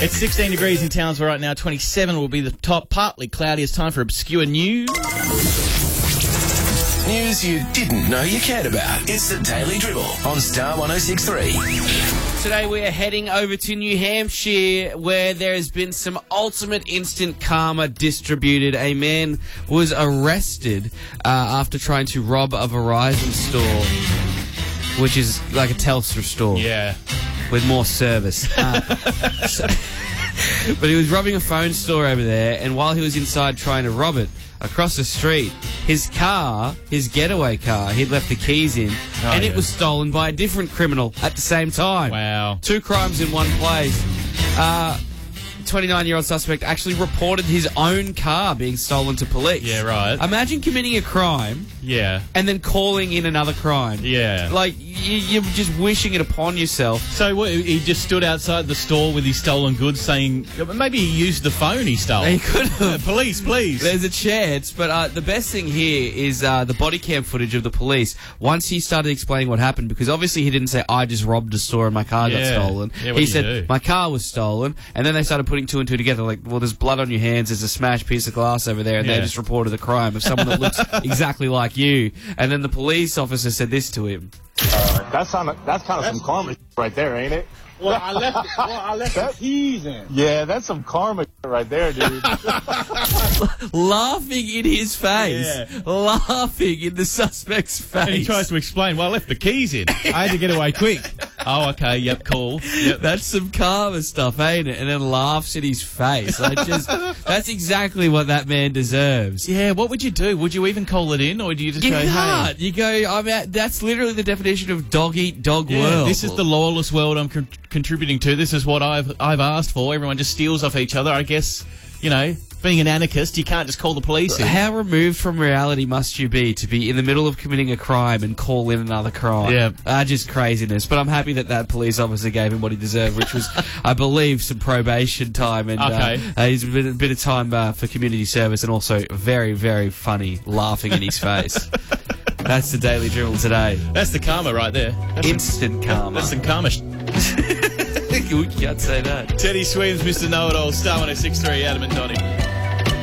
It's 16 degrees in Townsville right now. 27 will be the top. Partly cloudy. It's time for Obscure News. News you didn't know you cared about. It's the Daily Dribble on Star 106.3. Today we are heading over to New Hampshire, where there has been some ultimate instant karma distributed. A man was arrested after trying to rob a Verizon store, which is like a Telstra store. Yeah. With more service. But he was robbing a phone store over there, and while he was inside trying to rob it, across the street, his car, his getaway car, he'd left the keys in, and it was stolen by a different criminal at the same time. Wow. 2 crimes in one place. 29-year-old suspect actually reported his own car being stolen to police. Yeah, right. Imagine committing a crime Yeah. and then calling in another crime. Yeah. Like, you're just wishing it upon yourself. So what, he just stood outside the store with his stolen goods saying, maybe he used the phone he stole. He could have. Police, please. There's a chance, but the best thing here is the body cam footage of the police. Once he started explaining what happened, because obviously he didn't say, I just robbed a store and my car got stolen. Yeah, what he do you said, do? my car was stolen, and then they started putting 2 and 2 together, like, well, there's blood on your hands, there's a smashed piece of glass over there, and they just reported the crime of someone that looks exactly like you. And then the police officer said this to him. That's kind of some karma right there, ain't it? Well, I left the keys in. Yeah, that's some karma right there, dude. Laughing in his face. Yeah. Laughing in the suspect's face. And he tries to explain, well, I left the keys in. I had to get away quick. Oh, okay, yep, cool. Yep. That's some karma stuff, ain't it? And then laughs in his face. That's exactly what that man deserves. Yeah, what would you do? Would you even call it in, or do you just You go, can't. hey? You go, I'm out. That's literally the definition of dog-eat-dog Yeah, world. this is the lawless world I'm contributing to. This is what I've asked for. Everyone just steals off each other. I guess, you know, being an anarchist, you can't just call the police in. How removed from reality must you be to be in the middle of committing a crime and call in another crime? Yeah. Just craziness. But I'm happy that police officer gave him what he deserved, which was, I believe, some probation time. And he's a bit of time for community service, and also very, very funny, laughing in his face. That's the Daily Dribble today. That's the karma right there. Instant karma. That's some karma. You can't say that. Teddy Swims, Mr. Know-It-All, Star 106.3, Adam and Donny.